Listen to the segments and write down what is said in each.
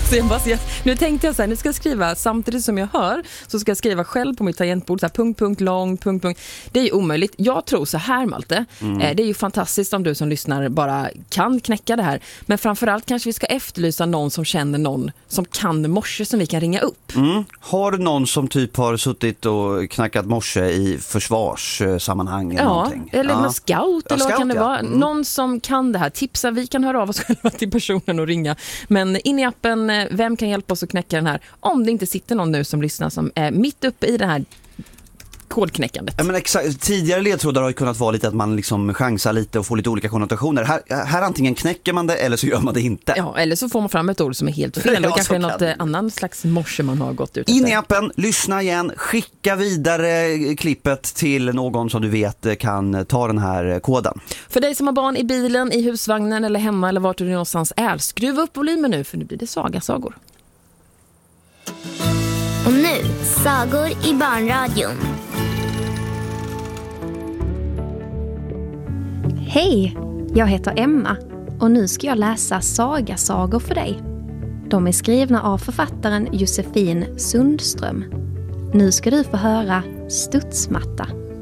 Så nu tänkte jag så här, nu ska jag skriva samtidigt som jag hör, så ska jag skriva själv på mitt tangentbord så här, punkt, lång, punkt. Det är ju omöjligt. Jag tror så här, Malte. Det är ju fantastiskt om du som lyssnar bara kan knäcka det här. Men framförallt kanske vi ska efterlysa någon som känner någon som kan morse som vi kan ringa upp. Har du någon som typ har suttit och knackat morse i försvarssammanhang eller någonting? Eller någon scout eller vad kan det vara? Ja. Någon som kan det här. Tipsa, vi kan höra av oss själva till personen och ringa. Men in i appen, vem kan hjälpa oss att knäcka den här? Om det inte sitter någon nu som lyssnar som är mitt uppe i det här kodknäckandet. Ja, men exakt. Tidigare ledtrådar har ju kunnat vara lite att man liksom chansar lite och får lite olika konnotationer. Här antingen knäcker man det eller så gör man det inte. Ja, eller så får man fram ett ord som är helt fel. Ja, och kanske något annan slags morse man har gått ut. In i appen, lyssna igen, skicka vidare klippet till någon som du vet kan ta den här koden. För dig som har barn i bilen, i husvagnen eller hemma eller vart du någonstans är, skruva upp volymen nu för nu blir det sagor. Och nu, sagor i barnradion. Hej, jag heter Emma och nu ska jag läsa sagasagor för dig. De är skrivna av författaren Josefin Sundström. Nu ska du få höra Studsmatta.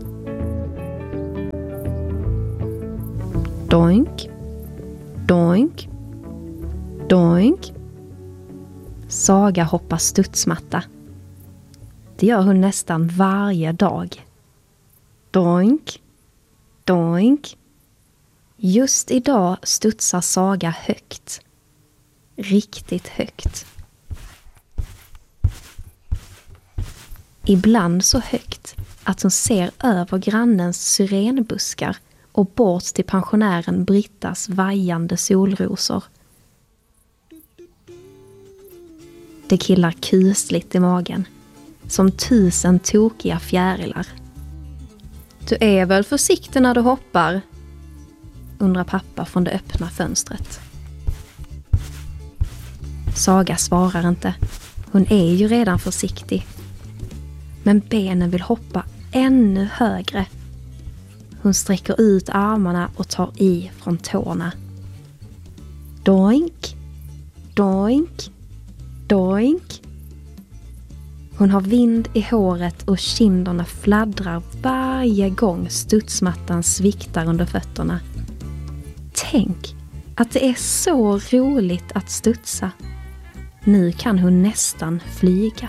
Doink, doink, doink. Saga hoppar studsmatta. Det gör hon nästan varje dag. Doink, doink. Just idag studsar Saga högt. Riktigt högt. Ibland så högt att hon ser över grannens syrenbuskar och bort till pensionären Brittas vajande solrosor. Det killar kusligt i magen, som 1000 tokiga fjärilar. Du är väl försiktig när du hoppar? Undrar pappa från det öppna fönstret. Saga svarar inte. Hon är ju redan försiktig. Men benen vill hoppa ännu högre. Hon sträcker ut armarna och tar i från tårna. Doink, doink, doink. Hon har vind i håret och kinderna fladdrar varje gång studsmattan sviktar under fötterna. Tänk att det är så roligt att studsa. Nu kan hon nästan flyga.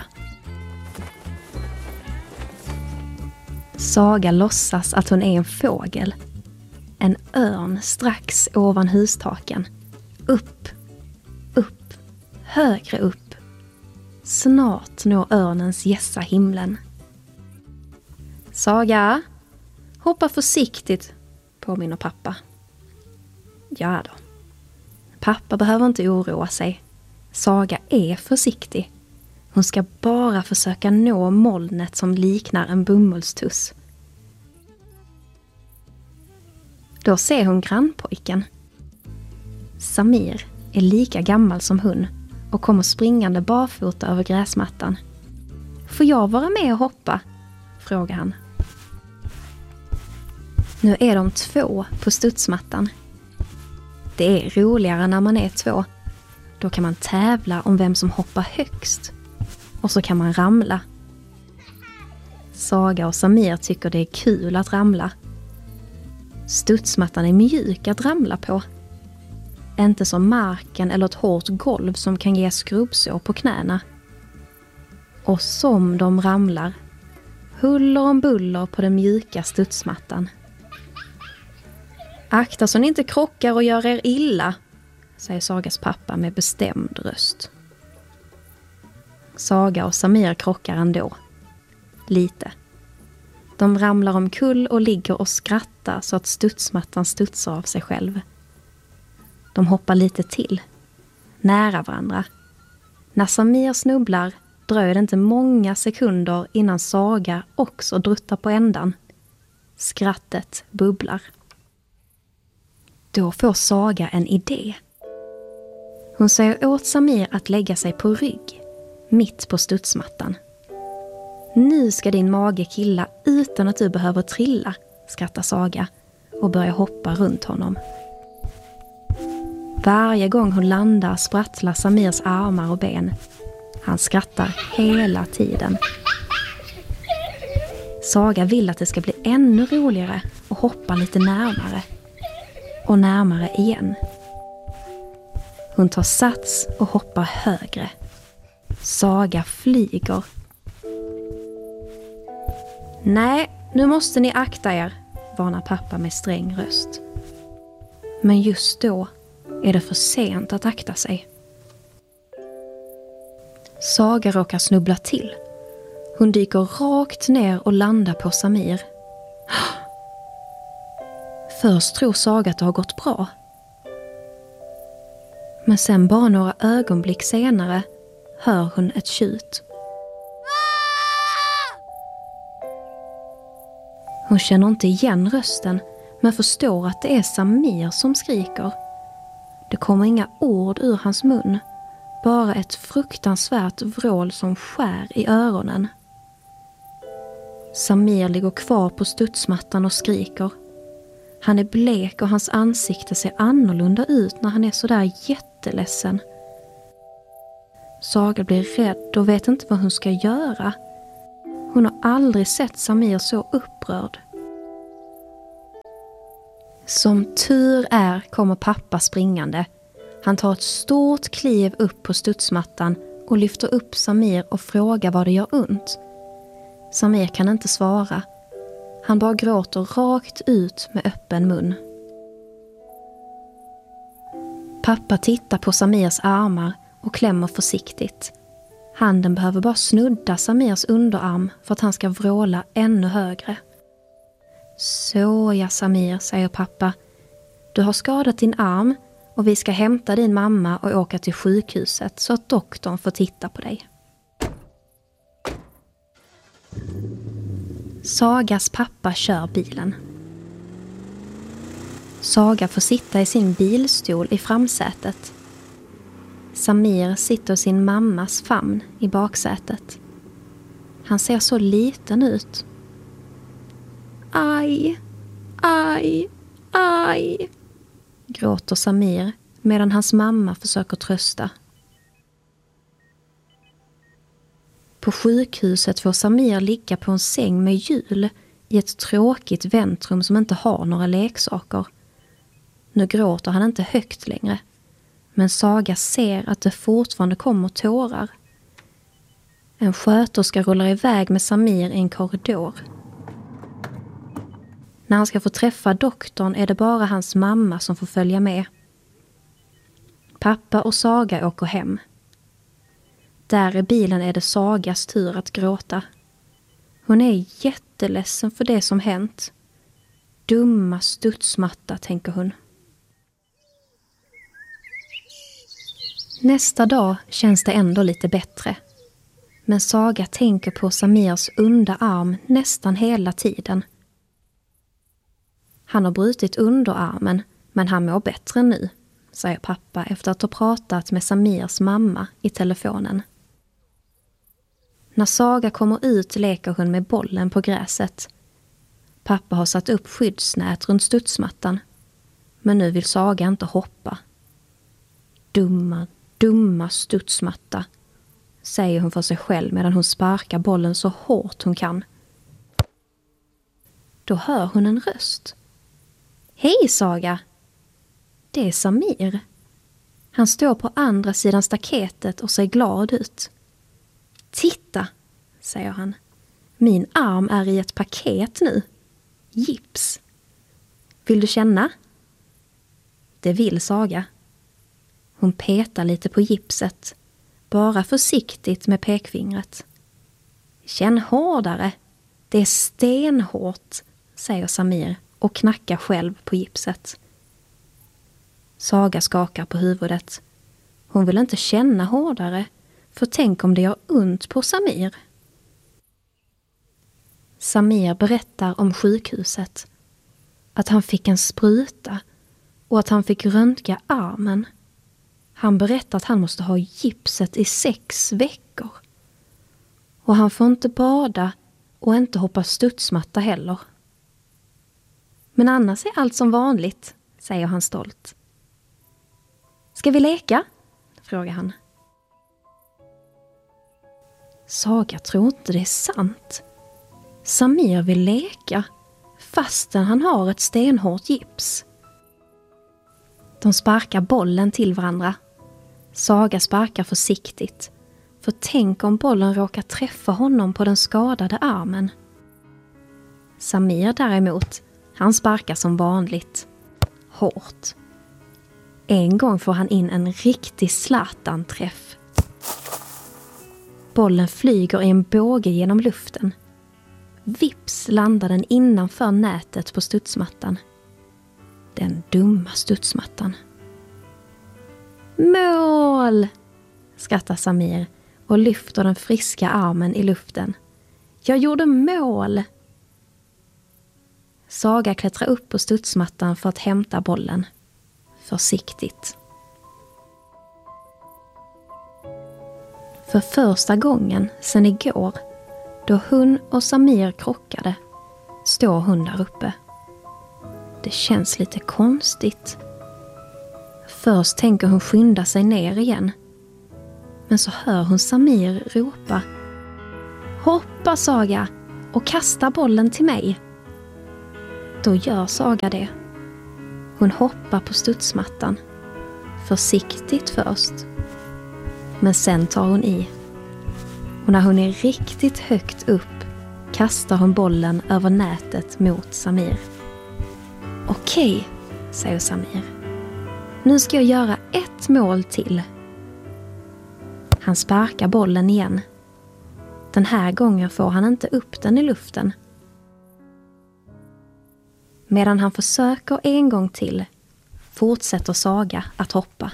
Saga låtsas att hon är en fågel. En örn strax ovan hustaken. Upp, upp, högre upp. Snart når örnens gässa himlen. Saga, hoppa försiktigt, påminner pappa. Ja då. Pappa behöver inte oroa sig. Saga är försiktig. Hon ska bara försöka nå molnet som liknar en bomullstuss. Då ser hon grannpojken. Samir är lika gammal som hon och kommer springande barfota över gräsmattan. Får jag vara med och hoppa? Frågar han. Nu är de 2 på studsmattan. Det är roligare när man är 2. Då kan man tävla om vem som hoppar högst. Och så kan man ramla. Saga och Samir tycker det är kul att ramla. Studsmattan är mjuk att ramla på. Inte som marken eller ett hårt golv som kan ge skrubbsår på knäna. Och som de ramlar, huller om buller på den mjuka studsmattan. Akta så ni inte krockar och gör er illa, säger Sagas pappa med bestämd röst. Saga och Samir krockar ändå. Lite. De ramlar omkull och ligger och skrattar så att studsmattan studsar av sig själv. De hoppar lite till. Nära varandra. När Samir snubblar dröjer det inte många sekunder innan Saga också druttar på ändan. Skrattet bubblar. Då får Saga en idé. Hon säger åt Samir att lägga sig på rygg, mitt på studsmattan. Nu ska din mage killa utan att du behöver trilla, skrattar Saga och börjar hoppa runt honom. Varje gång hon landar sprattlar Samirs armar och ben. Han skrattar hela tiden. Saga vill att det ska bli ännu roligare och hoppar lite närmare. Och närmare igen. Hon tar sats och hoppar högre. Saga flyger. Nej, nu måste ni akta er, varnar pappa med sträng röst. Men just då är det för sent att akta sig. Saga råkar snubbla till. Hon dyker rakt ner och landar på Samir. Först tror Saga att det har gått bra. Men sen bara några ögonblick senare hör hon ett tjut. Hon känner inte igen rösten, men förstår att det är Samir som skriker. Det kommer inga ord ur hans mun, bara ett fruktansvärt vrål som skär i öronen. Samir ligger kvar på studsmattan och skriker. Han är blek och hans ansikte ser annorlunda ut när han är så där jätteledsen. Saga blir rädd och vet inte vad hon ska göra. Hon har aldrig sett Samir så upprörd. Som tur är kommer pappa springande. Han tar ett stort kliv upp på studsmattan och lyfter upp Samir och frågar vad det gör ont. Samir kan inte svara. Han bara gråter rakt ut med öppen mun. Pappa tittar på Samirs armar och klämmer försiktigt. Handen behöver bara snudda Samirs underarm för att han ska vråla ännu högre. Så ja Samir, säger pappa. Du har skadat din arm och vi ska hämta din mamma och åka till sjukhuset så att doktorn får titta på dig. Sagas pappa kör bilen. Saga får sitta i sin bilstol i framsätet. Samir sitter i sin mammas famn i baksätet. Han ser så liten ut. Aj, aj, aj, gråter Samir medan hans mamma försöker trösta. På sjukhuset får Samir ligga på en säng med hjul i ett tråkigt väntrum som inte har några leksaker. Nu gråter han inte högt längre, men Saga ser att det fortfarande kommer tårar. En sköterska rullar iväg med Samir i en korridor. När han ska få träffa doktorn är det bara hans mamma som får följa med. Pappa och Saga åker hem. Där i bilen är det Sagas tur att gråta. Hon är jätteledsen för det som hänt. Dumma studsmatta, tänker hon. Nästa dag känns det ändå lite bättre. Men Saga tänker på Samirs underarm nästan hela tiden. Han har brutit underarmen, men han mår bättre nu, säger pappa efter att ha pratat med Samirs mamma i telefonen. När Saga kommer ut leker hon med bollen på gräset. Pappa har satt upp skyddsnät runt studsmattan. Men nu vill Saga inte hoppa. Dumma studsmatta, säger hon för sig själv medan hon sparkar bollen så hårt hon kan. Då hör hon en röst. Hej Saga! Det är Samir. Han står på andra sidan staketet och ser glad ut. Titta, säger han. Min arm är i ett paket nu. Gips. Vill du känna? Det vill Saga. Hon petar lite på gipset. Bara försiktigt med pekfingret. Känn hårdare. Det är stenhårt, säger Samir och knackar själv på gipset. Saga skakar på huvudet. Hon vill inte känna hårdare. För tänk om det gör ont på Samir. Samir berättar om sjukhuset. Att han fick en spruta och att han fick röntga armen. Han berättar att han måste ha gipset i 6 veckor. Och han får inte bada och inte hoppa studsmatta heller. Men annars är allt som vanligt, säger han stolt. Ska vi leka? Frågar han. Saga tror inte det är sant. Samir vill leka fastän han har ett stenhårt gips. De sparkar bollen till varandra. Saga sparkar försiktigt. För tänk om bollen råkar träffa honom på den skadade armen. Samir däremot, han sparkar som vanligt. Hårt. En gång får han in en riktig Zlatan-träff. Bollen flyger i en båge genom luften. Vips landar den innanför nätet på studsmattan. Den dumma studsmattan. Mål! Skrattar Samir och lyfter den friska armen i luften. Jag gjorde mål! Saga klättrar upp på studsmattan för att hämta bollen. Försiktigt. För första gången sedan igår, då hon och Samir krockade, står hon där uppe. Det känns lite konstigt. Först tänker hon skynda sig ner igen. Men så hör hon Samir ropa: hoppa Saga och kasta bollen till mig. Då gör Saga det. Hon hoppar på studsmattan. Försiktigt först. Men sen tar hon i. Och när hon är riktigt högt upp kastar hon bollen över nätet mot Samir. Okej, säger Samir. Nu ska jag göra ett mål till. Han sparkar bollen igen. Den här gången får han inte upp den i luften. Medan han försöker en gång till fortsätter Saga att hoppa.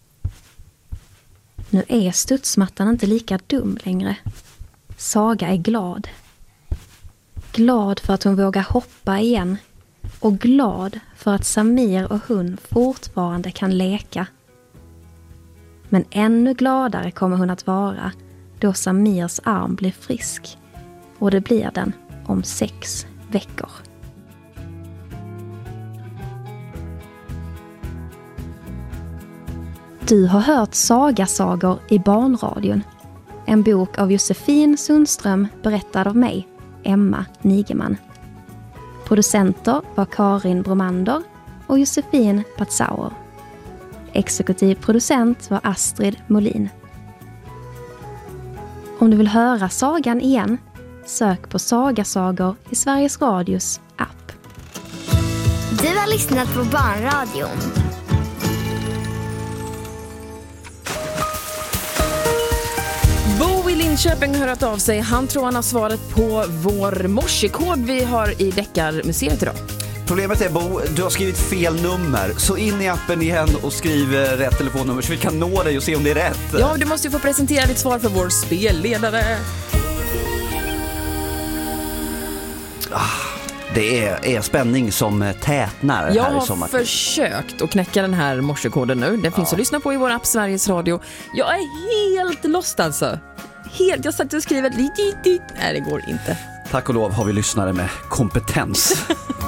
Nu är studsmattan inte lika dum längre. Saga är glad. Glad för att hon vågar hoppa igen. Och glad för att Samir och hon fortfarande kan leka. Men ännu gladare kommer hon att vara då Samirs arm blir frisk. Och det blir den om 6 veckor. Du har hört Sagasagor i barnradion. En bok av Josefin Sundström berättad av mig, Emma Nigeman. Producenter var Karin Bromander och Josefin Patzauer. Exekutiv producent var Astrid Molin. Om du vill höra sagan igen, sök på Sagasagor i Sveriges Radios app. Du har lyssnat på Barnradion. Bo i Linköping har hört av sig. Han tror han har svaret på vår morsekod vi har i Deckarmuseet idag. Problemet är, Bo, du har skrivit fel nummer. Så in i appen igen och skriv rätt telefonnummer så vi kan nå dig och se om det är rätt. Ja, du måste ju få presentera ditt svar för vår spelledare. Det är spänning som tätnar Jag här i har sommar. försökt att knäcka den här morsekoden nu. Den finns att lyssna på i vår app Sveriges Radio. Jag är helt lost alltså. Jag satt och skrev nej, det går inte. Tack och lov har vi lyssnare med kompetens.